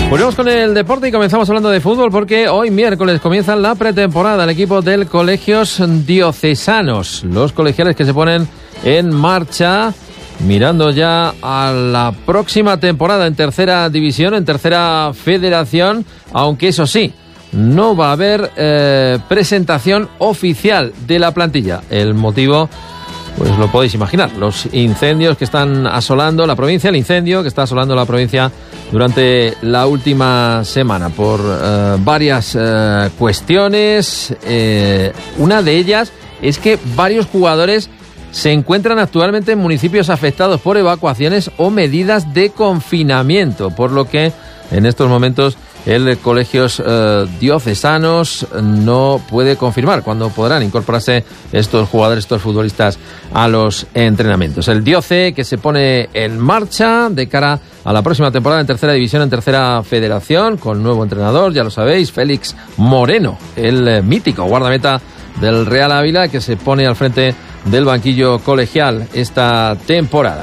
Volvemos con el deporte y comenzamos hablando de fútbol porque hoy miércoles comienza la pretemporada del equipo del Colegios Diocesanos. Los colegiales que se ponen en marcha mirando ya a la próxima temporada en tercera división, en tercera federación, aunque eso sí, no va a haber presentación oficial de la plantilla. El motivo, pues lo podéis imaginar, los incendios que están asolando la provincia, el incendio que está asolando la provincia durante la última semana por varias cuestiones. Una de ellas es que varios jugadores se encuentran actualmente en municipios afectados por evacuaciones o medidas de confinamiento, por lo que en estos momentos el Colegios Diocesanos no puede confirmar cuándo podrán incorporarse estos jugadores, estos futbolistas a los entrenamientos. El Dioce que se pone en marcha de cara a la próxima temporada en tercera división, en tercera federación, con nuevo entrenador, ya lo sabéis, Félix Moreno, el mítico guardameta del Real Ávila, que se pone al frente del banquillo colegial esta temporada.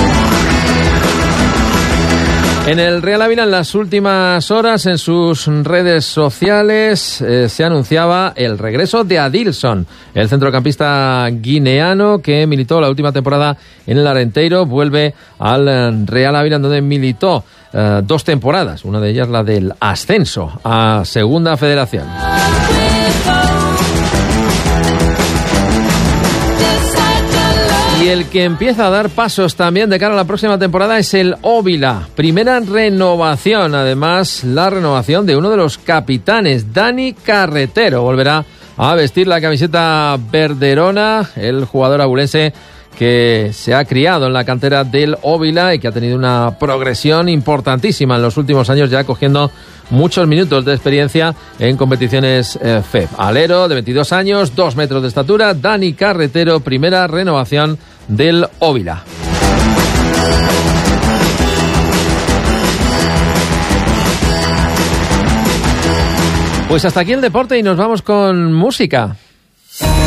En el Real Ávila, en las últimas horas, en sus redes sociales, se anunciaba el regreso de Adilson, el centrocampista guineano que militó la última temporada en el Arenteiro. Vuelve al Real Ávila, donde militó 2 temporadas, una de ellas la del ascenso a Segunda Federación. Y el que empieza a dar pasos también de cara a la próxima temporada es el Óvila. Primera renovación, además, la renovación de uno de los capitanes, Dani Carretero. Volverá a vestir la camiseta verderona, el jugador abulense que se ha criado en la cantera del Óvila y que ha tenido una progresión importantísima en los últimos años, ya cogiendo muchos minutos de experiencia en competiciones FEP. Alero de 22 años, 2 metros de estatura, Dani Carretero, primera renovación del Óvila. Pues hasta aquí el deporte y nos vamos con música.